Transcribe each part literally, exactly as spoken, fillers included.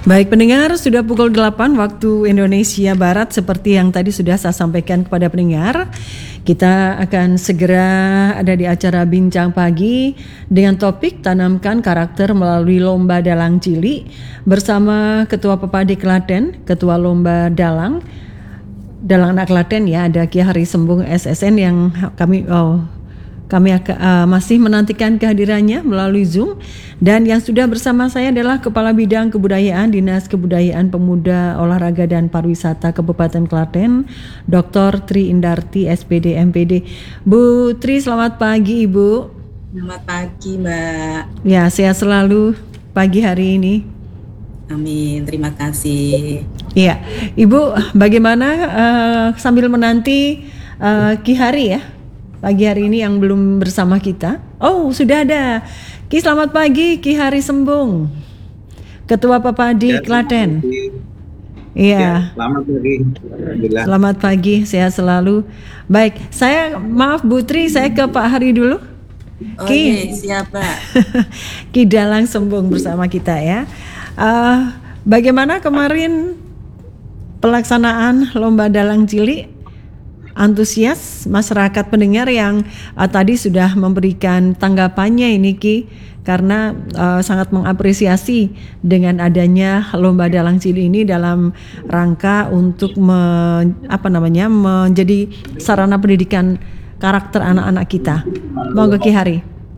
Baik pendengar, sudah pukul delapan waktu Indonesia Barat. Seperti yang tadi sudah saya sampaikan kepada pendengar, kita akan segera ada di acara Bincang Pagi dengan topik Tanamkan Karakter Melalui Lomba Dalang Cilik bersama Ketua Pepadi Klaten, Ketua Lomba Dalang Dalang Anak Klaten ya, ada Ki Hari Sembung S S N yang kami oh, Kami akan, uh, masih menantikan kehadirannya melalui Zoom. Dan yang sudah bersama saya adalah Kepala Bidang Kebudayaan Dinas Kebudayaan Pemuda Olahraga dan Pariwisata Kabupaten Klaten, Doktor Tri Indarti S P D M P D. Bu Tri, selamat pagi Ibu. Selamat pagi Mbak. Ya, sehat selalu pagi hari ini. Amin, terima kasih. Iya, Ibu bagaimana uh, sambil menanti uh, Ki Hari ya? Pagi hari ini yang belum bersama kita. Oh, sudah ada. Ki, selamat pagi Ki Hari Sembung, Ketua Pepadi ya, Klaten. Iya. Ya, selamat pagi. Alhamdulillah. Selamat pagi, sehat selalu. Baik, saya maaf Bu Tri, saya ke Pak Hari dulu. Oh, Ki, siapa? Ki Dalang Sembung bersama kita ya. Uh, bagaimana kemarin pelaksanaan Lomba Dalang Cilik? Antusias masyarakat pendengar yang uh, tadi sudah memberikan tanggapannya ini Ki, karena uh, sangat mengapresiasi dengan adanya Lomba Dalang Cilik ini dalam rangka untuk me, apa namanya menjadi sarana pendidikan karakter anak-anak kita. Monggo Ki Hari.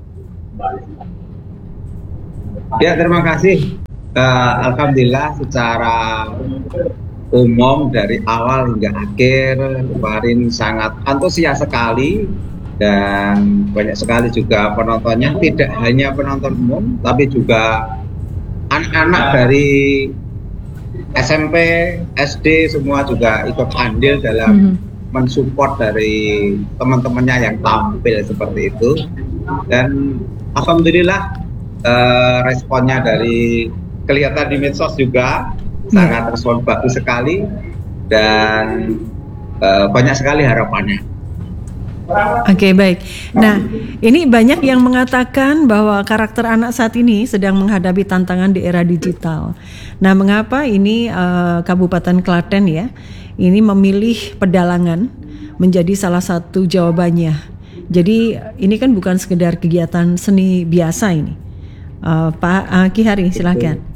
Ya, terima kasih. Uh, Alhamdulillah secara umum dari awal hingga akhir kemarin sangat antusias sekali, dan banyak sekali juga penontonnya. Tidak hanya penonton umum tapi juga anak-anak dari S M P, S D semua juga ikut andil dalam mm-hmm. mensupport dari teman-temannya yang tampil seperti itu. Dan alhamdulillah eh, responnya dari kelihatan di medsos juga sangat respon bagus sekali, dan uh, banyak sekali harapannya. Oke, okay, baik. Nah, ini banyak yang mengatakan bahwa karakter anak saat ini sedang menghadapi tantangan di era digital. Nah, mengapa ini uh, Kabupaten Klaten ya, ini memilih pedalangan menjadi salah satu jawabannya. Jadi ini kan bukan sekedar kegiatan seni biasa ini. Uh, Pak uh, Ki Hari, silakan.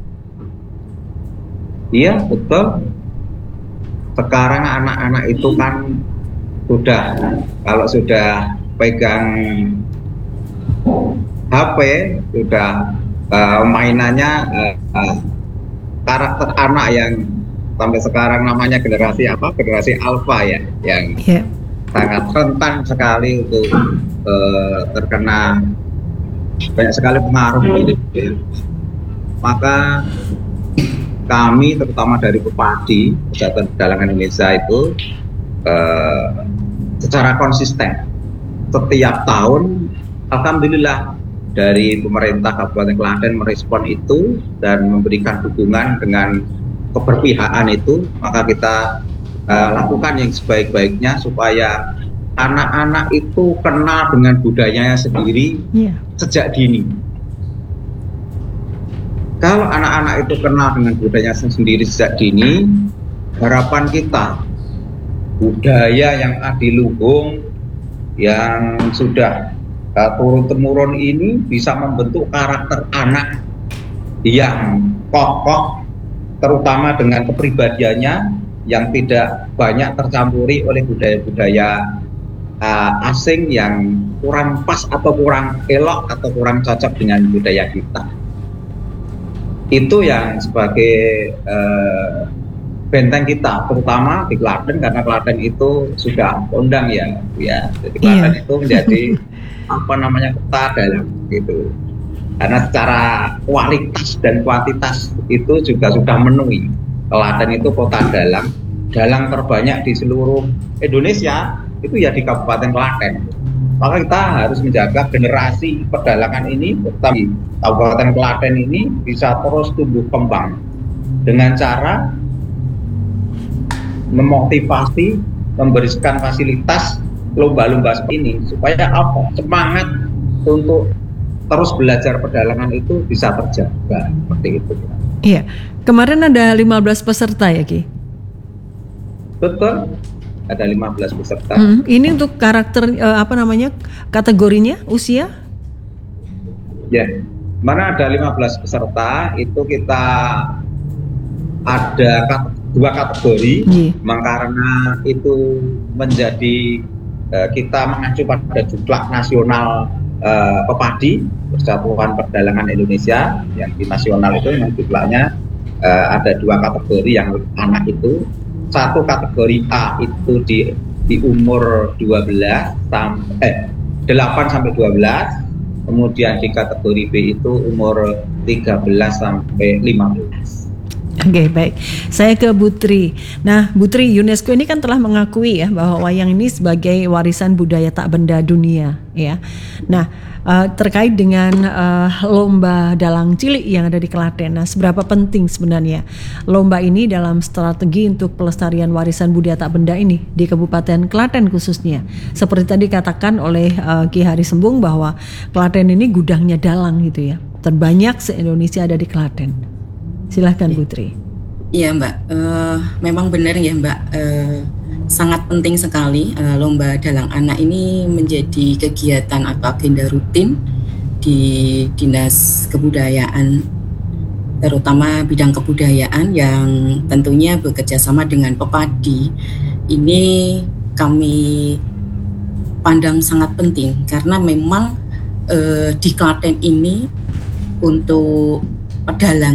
Iya, betul. Sekarang anak-anak itu kan sudah, kalau sudah pegang H P, sudah uh, mainannya uh, uh, karakter anak yang sampai sekarang namanya generasi apa? Generasi alfa ya, yang yeah. sangat rentan sekali untuk uh, terkena banyak sekali pengaruh gitu ya. Maka kami terutama dari Pepadi Persatuan Pedalangan Indonesia itu eh, secara konsisten setiap tahun, alhamdulillah dari pemerintah Kabupaten Klaten merespon itu dan memberikan dukungan dengan keberpihakan itu. Maka kita eh, lakukan yang sebaik-baiknya supaya anak-anak itu kenal dengan budayanya sendiri yeah. sejak dini. Kalau anak-anak itu kenal dengan budayanya sendiri sejak dini, harapan kita budaya yang adiluhung yang sudah uh, turun-temurun ini bisa membentuk karakter anak yang kokoh, terutama dengan kepribadiannya yang tidak banyak tercampuri oleh budaya-budaya uh, asing yang kurang pas atau kurang elok atau kurang cocok dengan budaya kita. Itu yang sebagai uh, benteng kita, terutama di Klaten, karena Klaten itu sudah kondang ya, ya. Jadi Klaten yeah. itu menjadi apa namanya kota dalang gitu. Karena secara kualitas dan kuantitas itu juga sudah memenuhi. Klaten itu kota dalang, dalang terbanyak di seluruh Indonesia itu ya di Kabupaten Klaten. Maka kita harus menjaga generasi pedalangan ini, terutama di Kabupaten Klaten ini bisa terus tumbuh kembang dengan cara memotivasi, memberikan fasilitas lomba-lomba seperti ini supaya apa? Semangat untuk terus belajar pedalangan itu bisa terjaga seperti itu. Iya, kemarin ada lima belas peserta ya Ki? Betul, ada lima belas peserta. Hmm, ini untuk karakter eh, apa namanya kategorinya usia? Ya, mana ada lima belas peserta itu kita ada kat- dua kategori, Iya. memang karena itu menjadi eh, kita mengacu pada Juklak Nasional eh, Pepadi Persatuan Perdalangan Indonesia yang di nasional itu memang juklaknya eh, ada dua kategori yang anak itu. Satu kategori A itu di di umur dua belas sampai eh, delapan sampai dua belas. Kemudian di kategori B itu umur tiga belas sampai lima belas. Oke, baik. Saya ke Butri. Nah, Butri, UNESCO ini kan telah mengakui ya bahwa wayang ini sebagai warisan budaya tak benda dunia, ya. Nah, uh, terkait dengan uh, lomba dalang cilik yang ada di Klaten. Nah, seberapa penting sebenarnya lomba ini dalam strategi untuk pelestarian warisan budaya tak benda ini di Kabupaten Klaten khususnya. Seperti tadi katakan oleh uh, Ki Hari Sembung bahwa Klaten ini gudangnya dalang gitu ya. Terbanyak se-Indonesia ada di Klaten. Silahkan Putri. Iya Mbak, uh, memang benar ya Mbak, uh, sangat penting sekali uh, lomba dalang anak ini menjadi kegiatan atau agenda rutin di Dinas Kebudayaan, terutama bidang kebudayaan yang tentunya bekerja sama dengan Pepadi. Ini kami pandang sangat penting karena memang uh, di Klaten ini untuk pedalang